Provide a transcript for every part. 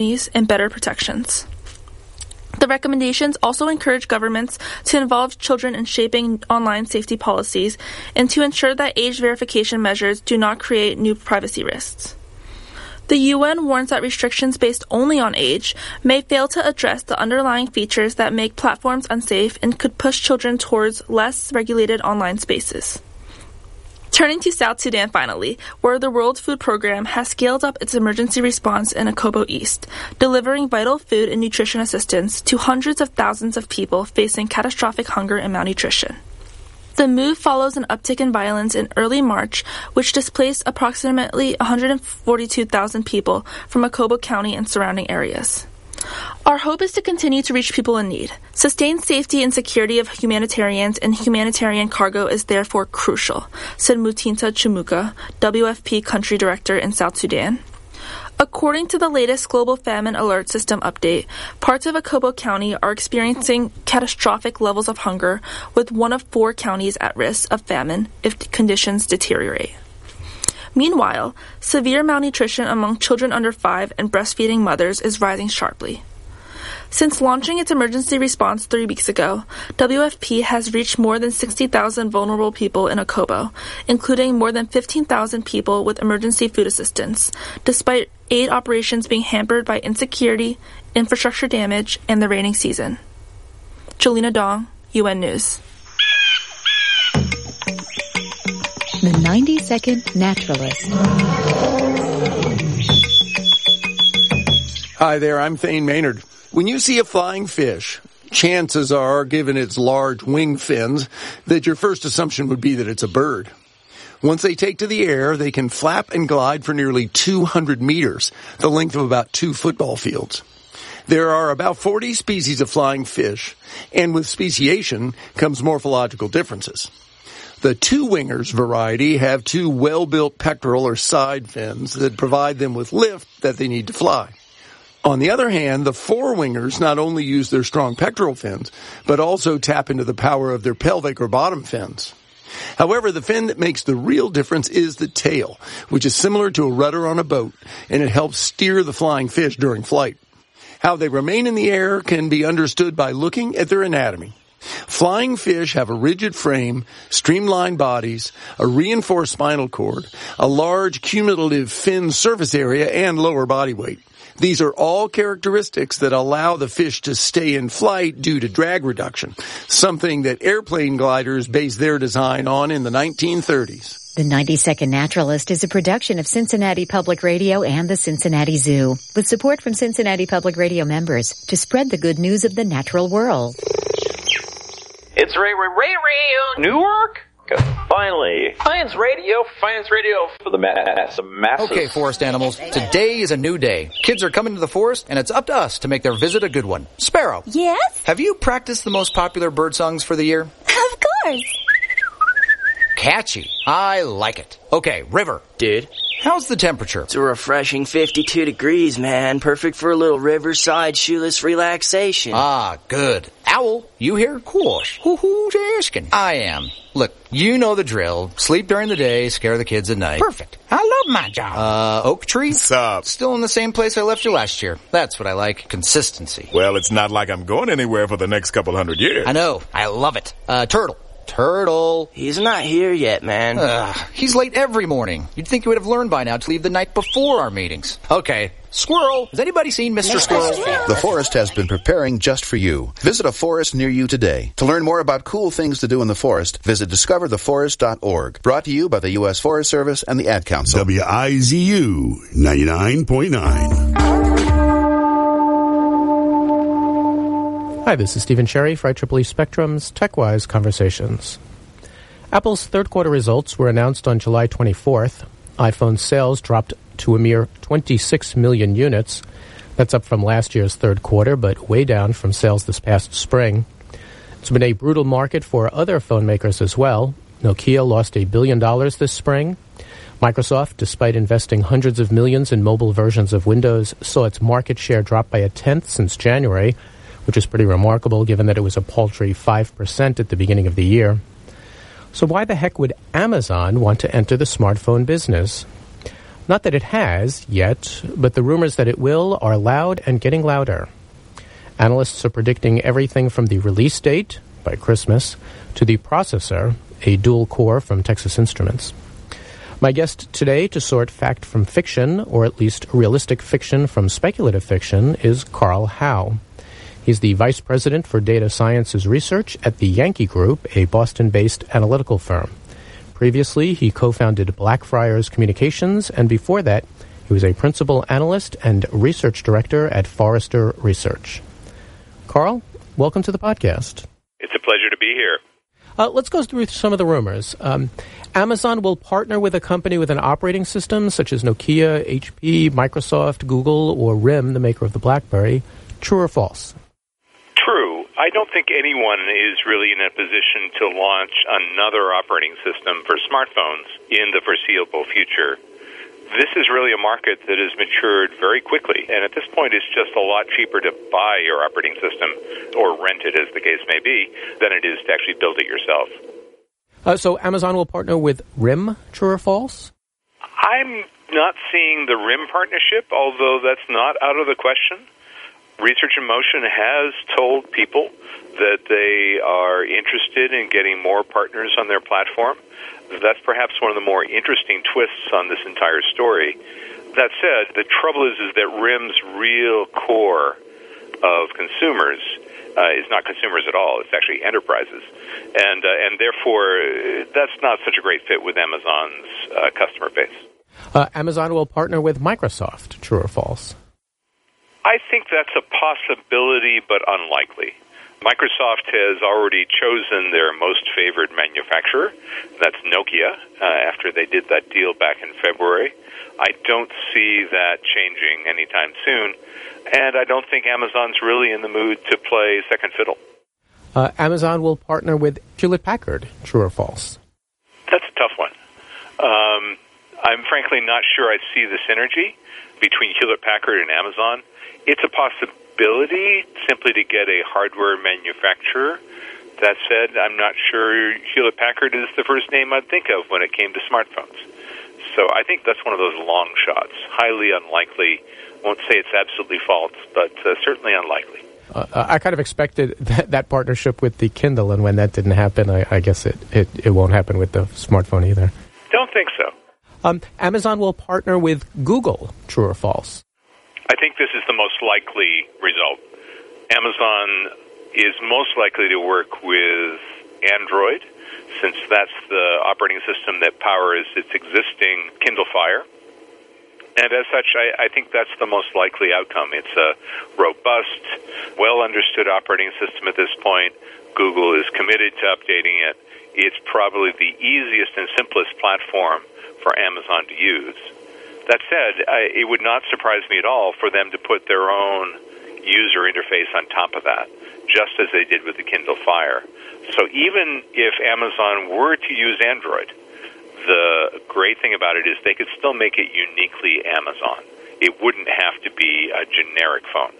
and better protections. The recommendations also encourage governments to involve children in shaping online safety policies and to ensure that age verification measures do not create new privacy risks. The UN warns that restrictions based only on age may fail to address the underlying features that make platforms unsafe and could push children towards less regulated online spaces. Turning to South Sudan finally, where the World Food Program has scaled up its emergency response in Akobo East, delivering vital food and nutrition assistance to hundreds of thousands of people facing catastrophic hunger and malnutrition. The move follows an uptick in violence in early March, which displaced approximately 142,000 people from Akobo County and surrounding areas. Our hope is to continue to reach people in need. Sustained safety and security of humanitarians and humanitarian cargo is therefore crucial, said Mutinta Chumuka, WFP Country Director in South Sudan. According to the latest Global Famine Alert System update, parts of Akobo County are experiencing catastrophic levels of hunger, with 1 of 4 counties at risk of famine if conditions deteriorate. Meanwhile, severe malnutrition among children under 5 and breastfeeding mothers is rising sharply. Since launching its emergency response 3 weeks ago, WFP has reached more than 60,000 vulnerable people in Akobo, including more than 15,000 people with emergency food assistance, despite aid operations being hampered by insecurity, infrastructure damage, and the rainy season. Jolina Dong, UN News. The 90-Second Naturalist. Hi there, I'm Thane Maynard. When you see a flying fish, chances are, given its large wing fins, that your first assumption would be that it's a bird. Once they take to the air, they can flap and glide for nearly 200 meters, the length of about 2 football fields. There are about 40 species of flying fish, and with speciation comes morphological differences. The two-wingers variety have 2 well-built pectoral or side fins that provide them with lift that they need to fly. On the other hand, the four-wingers not only use their strong pectoral fins, but also tap into the power of their pelvic or bottom fins. However, the fin that makes the real difference is the tail, which is similar to a rudder on a boat, and it helps steer the flying fish during flight. How they remain in the air can be understood by looking at their anatomy. Flying fish have a rigid frame, streamlined bodies, a reinforced spinal cord, a large cumulative fin surface area, and lower body weight. These are all characteristics that allow the fish to stay in flight due to drag reduction, something that airplane gliders based their design on in the 1930s. The 90-Second Naturalist is a production of Cincinnati Public Radio and the Cincinnati Zoo, with support from Cincinnati Public Radio members to spread the good news of the natural world. It's Ray Newark. Finally, Science Radio for the masses. Okay, forest animals, today is a new day. Kids are coming to the forest, and it's up to us to make their visit a good one. Sparrow. Yes? Have you practiced the most popular bird songs for the year? Of course. Catchy. I like it. Okay, River. Dude. How's the temperature? It's a refreshing 52 degrees, man. Perfect for a little riverside shoeless relaxation. Ah, good. Owl, you here? Course. Who's asking? I am. Look, you know the drill. Sleep during the day, scare the kids at night. Perfect. I love my job. Oak Tree? What's up? Still in the same place I left you last year. That's what I like. Consistency. Well, it's not like I'm going anywhere for the next couple hundred years. I know. I love it. Turtle. He's not here yet, man. He's late every morning. You'd think he would have learned by now to leave the night before our meetings. Okay. Squirrel. Has anybody seen Mr. Squirrel? The forest has been preparing just for you. Visit a forest near you today. To learn more about cool things to do in the forest, visit discovertheforest.org. Brought to you by the U.S. Forest Service and the Ad Council. WIZU 99.9. Hi, this is Stephen Sherry for IEEE Spectrum's TechWise Conversations. Apple's third-quarter results were announced on July 24th. iPhone sales dropped to a mere 26 million units. That's up from last year's third quarter, but way down from sales this past spring. It's been a brutal market for other phone makers as well. Nokia lost $1 billion this spring. Microsoft, despite investing hundreds of millions in mobile versions of Windows, saw its market share drop by 1/10 since January, which is pretty remarkable given that it was a paltry 5% at the beginning of the year. So why the heck would Amazon want to enter the smartphone business? Not that it has yet, but the rumors that it will are loud and getting louder. Analysts are predicting everything from the release date, by Christmas, to the processor, a dual core from Texas Instruments. My guest today to sort fact from fiction, or at least realistic fiction from speculative fiction, is Carl Howe. He's the Vice President for Data Sciences Research at the Yankee Group, a Boston-based analytical firm. Previously, he co-founded Blackfriars Communications, and before that, he was a principal analyst and research director at Forrester Research. Carl, welcome to the podcast. It's a pleasure to be here. Let's go through some of the rumors. Amazon will partner with a company with an operating system such as Nokia, HP, Microsoft, Google, or RIM, the maker of the BlackBerry. True or false? True. I don't think anyone is really in a position to launch another operating system for smartphones in the foreseeable future. This is really a market that has matured very quickly, and at this point it's just a lot cheaper to buy your operating system, or rent it as the case may be, than it is to actually build it yourself. So Amazon will partner with RIM, true or false? I'm not seeing the RIM partnership, although that's not out of the question. Research in Motion has told people that they are interested in getting more partners on their platform. That's perhaps one of the more interesting twists on this entire story. That said, the trouble is that RIM's real core of consumers is not consumers at all. It's actually enterprises. And therefore, that's not such a great fit with Amazon's customer base. Amazon will partner with Microsoft, true or false? I think that's a possibility, but unlikely. Microsoft has already chosen their most favored manufacturer. That's Nokia, after they did that deal back in February. I don't see that changing anytime soon, and I don't think Amazon's really in the mood to play second fiddle. Amazon will partner with Hewlett-Packard, true or false? That's a tough one. I'm frankly not sure I see the synergy between Hewlett-Packard and Amazon. It's a possibility simply to get a hardware manufacturer. That said, I'm not sure Hewlett-Packard is the first name I'd think of when it came to smartphones. So I think that's one of those long shots. Highly unlikely. Won't say it's absolutely false, but certainly unlikely. I kind of expected that partnership with the Kindle, and when that didn't happen, I guess it won't happen with the smartphone either. Don't think so. Amazon will partner with Google, true or false? I think this is the most likely result. Amazon is most likely to work with Android, since that's the operating system that powers its existing Kindle Fire. And as such, I think that's the most likely outcome. It's a robust, well-understood operating system at this point. Google is committed to updating it. It's probably the easiest and simplest platform for Amazon to use. That said, it would not surprise me at all for them to put their own user interface on top of that, just as they did with the Kindle Fire. So even if Amazon were to use Android, the great thing about it is they could still make it uniquely Amazon. It wouldn't have to be a generic phone.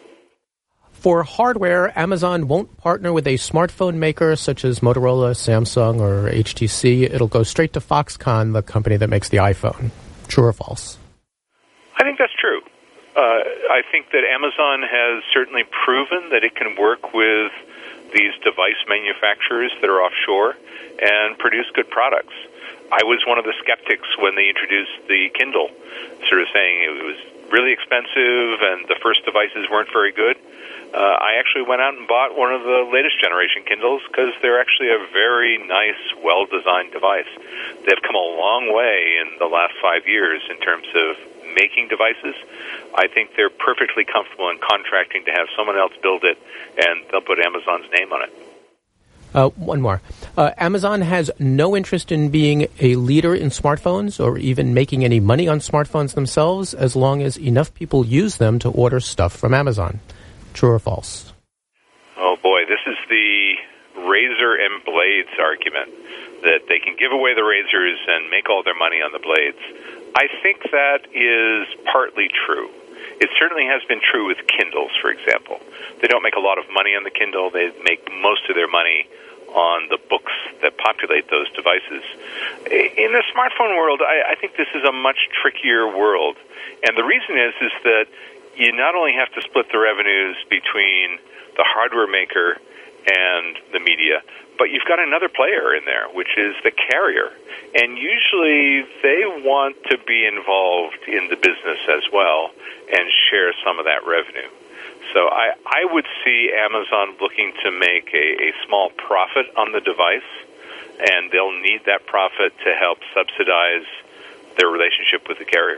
For hardware, Amazon won't partner with a smartphone maker such as Motorola, Samsung, or HTC. It'll go straight to Foxconn, the company that makes the iPhone. True or false? I think that's true. I think that Amazon has certainly proven that it can work with these device manufacturers that are offshore and produce good products. I was one of the skeptics when they introduced the Kindle, sort of saying it was really expensive and the first devices weren't very good. I actually went out and bought one of the latest generation Kindles because they're actually a very nice, well-designed device. They've come a long way in the last 5 years in terms of making devices. I think they're perfectly comfortable in contracting to have someone else build it, and they'll put Amazon's name on it. One more. Amazon has no interest in being a leader in smartphones or even making any money on smartphones themselves as long as enough people use them to order stuff from Amazon. True or false? Oh, boy, this is the razor and blades argument, that they can give away the razors and make all their money on the blades. I think that is partly true. It certainly has been true with Kindles, for example. They don't make a lot of money on the Kindle. They make most of their money on the books that populate those devices. In the smartphone world, I think this is a much trickier world. And the reason is that you not only have to split the revenues between the hardware maker and the media, but you've got another player in there, which is the carrier. And usually they want to be involved in the business as well and share some of that revenue. So I would see Amazon looking to make a small profit on the device, and they'll need that profit to help subsidize their relationship with the carrier.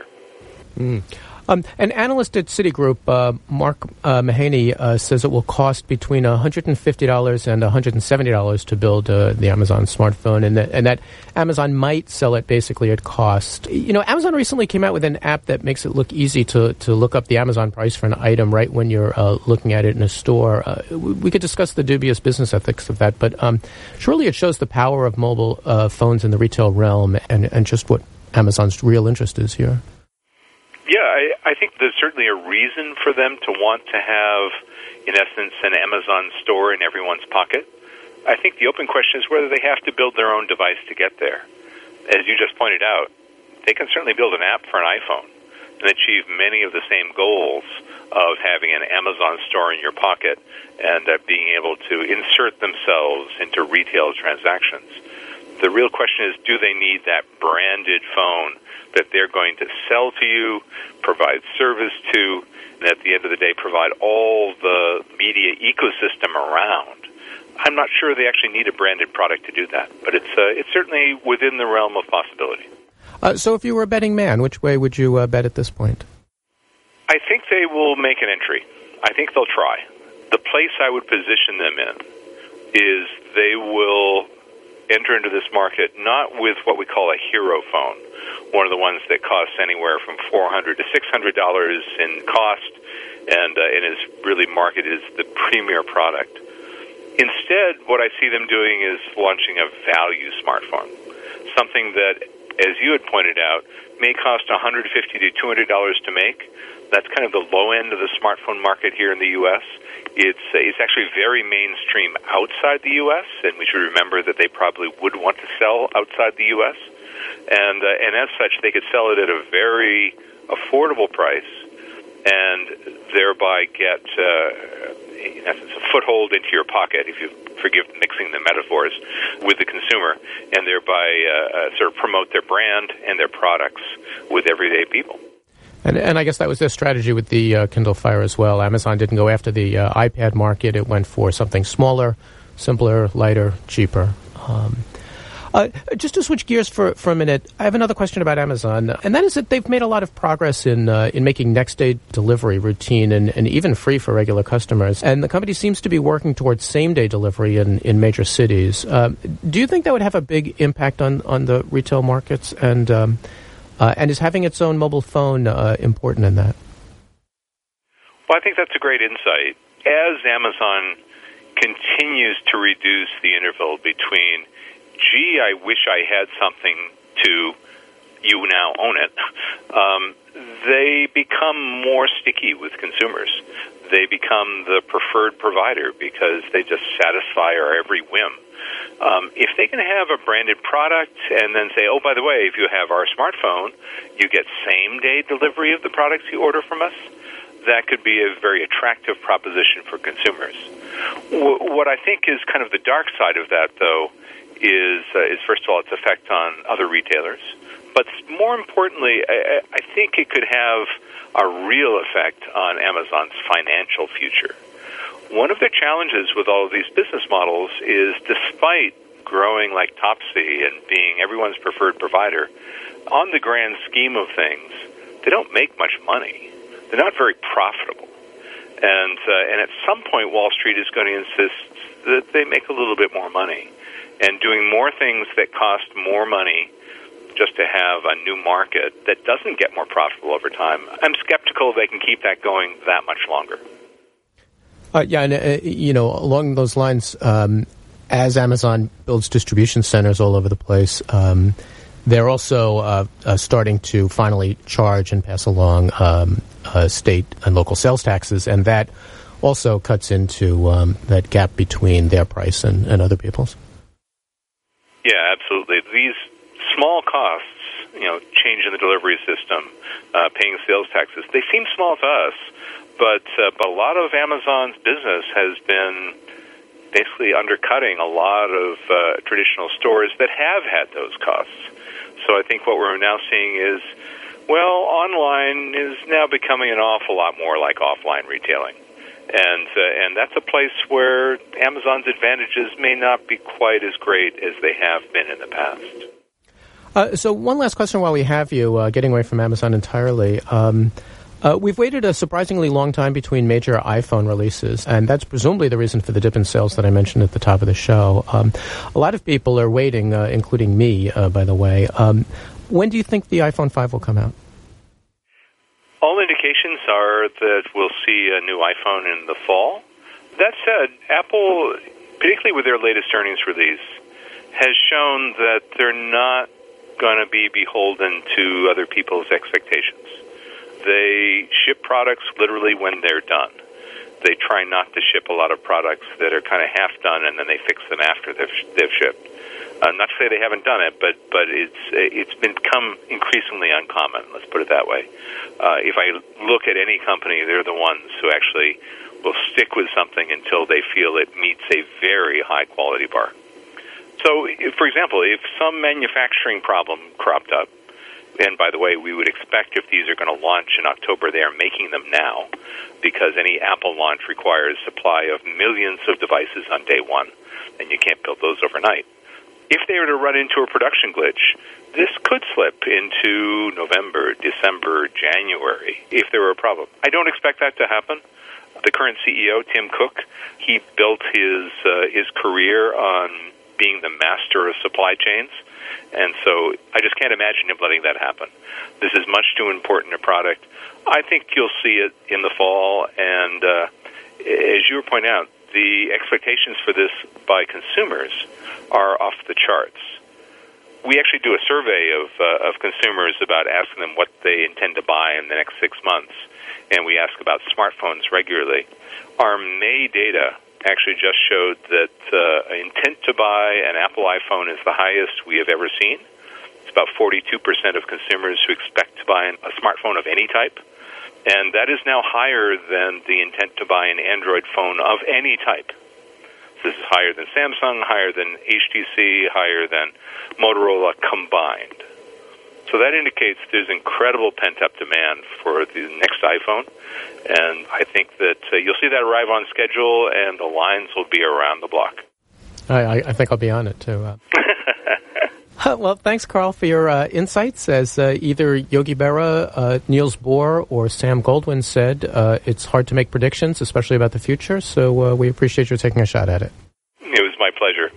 An analyst at Citigroup, Mark Mahaney, says it will cost between $150 and $170 to build the Amazon smartphone, and that Amazon might sell it basically at cost. You know, Amazon recently came out with an app that makes it look easy to look up the Amazon price for an item right when you're looking at it in a store. We could discuss the dubious business ethics of that, but surely it shows the power of mobile phones in the retail realm and just what Amazon's real interest is here. Yeah, I think there's certainly a reason for them to want to have, in essence, an Amazon store in everyone's pocket. I think the open question is whether they have to build their own device to get there. As you just pointed out, they can certainly build an app for an iPhone and achieve many of the same goals of having an Amazon store in your pocket and being able to insert themselves into retail transactions. The real question is, do they need that branded phone that they're going to sell to you, provide service to, and at the end of the day provide all the media ecosystem around? I'm not sure they actually need a branded product to do that, but it's certainly within the realm of possibility. So if you were a betting man, which way would you bet at this point? I think they will make an entry. I think they'll try. The place I would position them in is they will enter into this market not with what we call a hero phone, one of the ones that costs anywhere from $400 to $600 in cost and is really marketed as the premier product. Instead, what I see them doing is launching a value smartphone, something that, as you had pointed out, may cost $150 to $200 to make. That's kind of the low end of the smartphone market here in the U.S. It's actually very mainstream outside the U.S., and we should remember that they probably would want to sell outside the U.S., and as such, they could sell it at a very affordable price and thereby get, in essence, a foothold into your pocket, if you forgive mixing the metaphors, with the consumer, and thereby sort of promote their brand and their products with everyday people. And I guess that was their strategy with the Kindle Fire as well. Amazon didn't go after the iPad market. It went for something smaller, simpler, lighter, cheaper. Just to switch gears for a minute, I have another question about Amazon, and that is that they've made a lot of progress in making next-day delivery routine and even free for regular customers. And the company seems to be working towards same-day delivery in major cities. Do you think that would have a big impact on the retail markets? And is having its own mobile phone important in that? Well, I think that's a great insight. As Amazon continues to reduce the interval between, gee, I wish I had something, to you now own it, they become more sticky with consumers. They become the preferred provider because they just satisfy our every whim. If they can have a branded product and then say, oh, by the way, if you have our smartphone, you get same-day delivery of the products you order from us, that could be a very attractive proposition for consumers. What I think is kind of the dark side of that, though, is first of all, its effect on other retailers. But more importantly, I think it could have a real effect on Amazon's financial future. One of the challenges with all of these business models is, despite growing like Topsy and being everyone's preferred provider, on the grand scheme of things, they don't make much money. They're not very profitable. And at some point, Wall Street is going to insist that they make a little bit more money. And doing more things that cost more money just to have a new market that doesn't get more profitable over time, I'm skeptical they can keep that going that much longer. Along those lines, as Amazon builds distribution centers all over the place, they're also starting to finally charge and pass along state and local sales taxes, and that also cuts into that gap between their price and other people's. Yeah, absolutely. These small costs, change in the delivery system, paying sales taxes, they seem small to us, but a lot of Amazon's business has been basically undercutting a lot of traditional stores that have had those costs. So I think what we're now seeing is, online is now becoming an awful lot more like offline retailing. And that's a place where Amazon's advantages may not be quite as great as they have been in the past. So one last question while we have you, getting away from Amazon entirely. We've waited a surprisingly long time between major iPhone releases, and that's presumably the reason for the dip in sales that I mentioned at the top of the show. A lot of people are waiting, including me, by the way. When do you think the iPhone 5 will come out? All indications are that we'll see a new iPhone in the fall. That said, Apple, particularly with their latest earnings release, has shown that they're not going to be beholden to other people's expectations. They ship products literally when they're done. They try not to ship a lot of products that are kind of half done and then they fix them after they've shipped. Not to say they haven't done it, but it's become increasingly uncommon. Let's put it that way. If I look at any company, they're the ones who actually will stick with something until they feel it meets a very high quality bar. So, for example, if some manufacturing problem cropped up, and by the way, we would expect if these are going to launch in October, they are making them now, because any Apple launch requires supply of millions of devices on day one, and you can't build those overnight. If they were to run into a production glitch, this could slip into November, December, January, if there were a problem. I don't expect that to happen. The current CEO, Tim Cook, he built his career on being the master of supply chains, and so I just can't imagine him letting that happen. This is much too important a product. I think you'll see it in the fall, and as you were pointing out, the expectations for this by consumers are off the charts. We actually do a survey of consumers about asking them what they intend to buy in the next 6 months, and we ask about smartphones regularly. Our May data actually just showed that intent to buy an Apple iPhone is the highest we have ever seen. It's about 42% of consumers who expect to buy a smartphone of any type, and that is now higher than the intent to buy an Android phone of any type. This is higher than Samsung, higher than HTC, higher than Motorola combined. So that indicates there's incredible pent-up demand for the next iPhone, and I think that you'll see that arrive on schedule, and the lines will be around the block. I think I'll be on it, too. Well, thanks, Carl, for your insights. As either Yogi Berra, Niels Bohr, or Sam Goldwyn said, it's hard to make predictions, especially about the future, so we appreciate you taking a shot at it. It was my pleasure.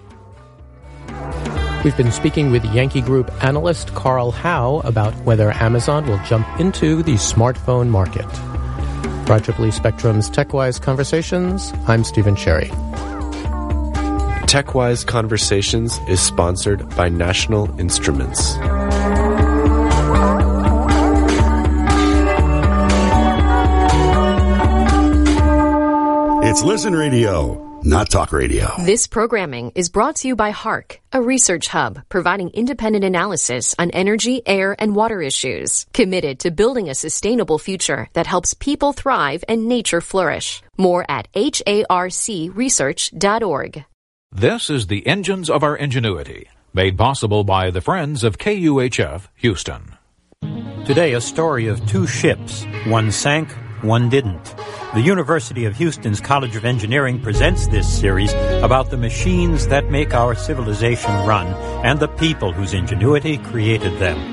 We've been speaking with Yankee Group analyst Carl Howe about whether Amazon will jump into the smartphone market. For IEEE Spectrum's TechWise Conversations, I'm Stephen Cherry. TechWise Conversations is sponsored by National Instruments. It's Listen Radio, not talk radio. This programming is brought to you by HARC, a research hub providing independent analysis on energy, air, and water issues, committed to building a sustainable future that helps people thrive and nature flourish. More at harcresearch.org. This is the Engines of Our Ingenuity, made possible by the Friends of KUHF Houston. Today, a story of two ships. One sank, one didn't. The University of Houston's College of Engineering presents this series about the machines that make our civilization run and the people whose ingenuity created them.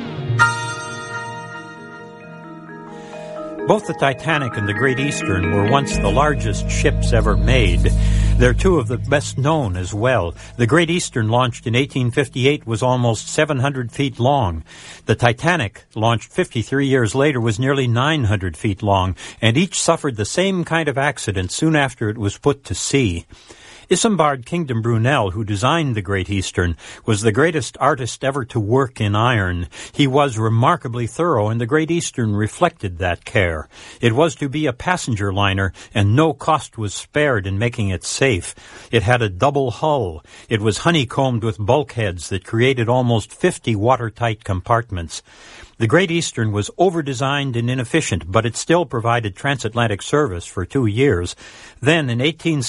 Both the Titanic and the Great Eastern were once the largest ships ever made. They're two of the best known as well. The Great Eastern, launched in 1858, was almost 700 feet long. The Titanic, launched 53 years later, was nearly 900 feet long, and each suffered the same kind of accident soon after it was put to sea. Isambard Kingdom Brunel, who designed the Great Eastern, was the greatest artist ever to work in iron. He was remarkably thorough, and the Great Eastern reflected that care. It was to be a passenger liner, and no cost was spared in making it safe. It had a double hull. It was honeycombed with bulkheads that created almost 50 watertight compartments. The Great Eastern was over-designed and inefficient, but it still provided transatlantic service for 2 years. Then, in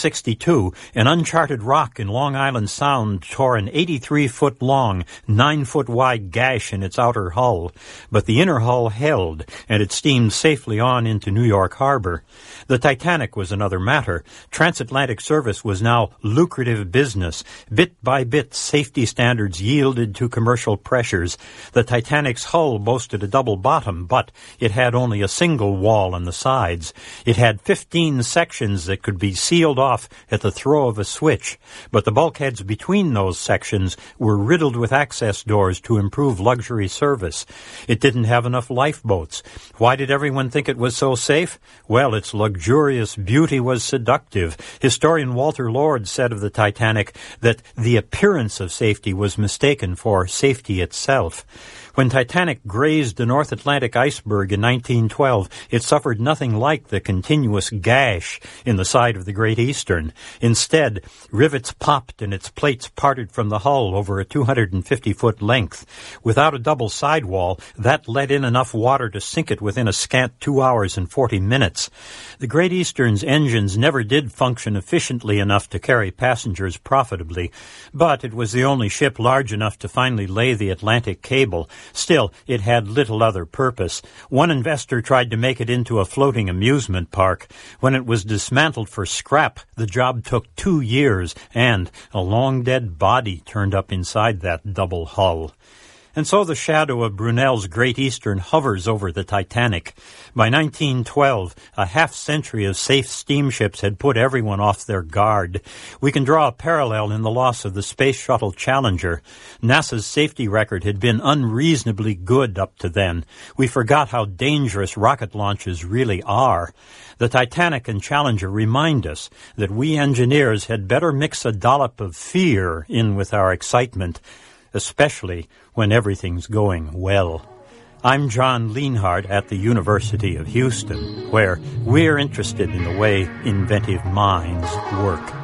1862, an uncharted rock in Long Island Sound tore an 83-foot-long, 9-foot-wide gash in its outer hull. But the inner hull held, and it steamed safely on into New York Harbor. The Titanic was another matter. Transatlantic service was now lucrative business. Bit by bit, safety standards yielded to commercial pressures. The Titanic's hull boasted a double bottom, but it had only a single wall on the sides. It had 15 sections that could be sealed off at the throw of a switch, but the bulkheads between those sections were riddled with access doors to improve luxury service. It didn't have enough lifeboats. Why did everyone think it was so safe? Well, its luxurious beauty was seductive. Historian Walter Lord said of the Titanic that the appearance of safety was mistaken for safety itself. When Titanic grazed the North Atlantic iceberg in 1912, it suffered nothing like the continuous gash in the side of the Great Eastern. Instead, rivets popped and its plates parted from the hull over a 250-foot length. Without a double sidewall, that let in enough water to sink it within a scant 2 hours and 40 minutes. The Great Eastern's engines never did function efficiently enough to carry passengers profitably, but it was the only ship large enough to finally lay the Atlantic cable. Still, it had little other purpose. One investor tried to make it into a floating amusement park. When it was dismantled for scrap, the job took 2 years, and a long dead body turned up inside that double hull. And so the shadow of Brunel's Great Eastern hovers over the Titanic. By 1912, a half-century of safe steamships had put everyone off their guard. We can draw a parallel in the loss of the Space Shuttle Challenger. NASA's safety record had been unreasonably good up to then. We forgot how dangerous rocket launches really are. The Titanic and Challenger remind us that we engineers had better mix a dollop of fear in with our excitement, especially when everything's going well. I'm John Lienhardt at the University of Houston, where we're interested in the way inventive minds work.